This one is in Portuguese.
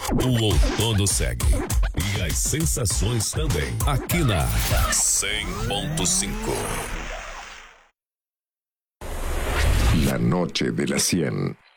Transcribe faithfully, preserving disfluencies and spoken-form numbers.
O outono segue. E as sensações também. Aqui na cem ponto cinco. La noche de la cien.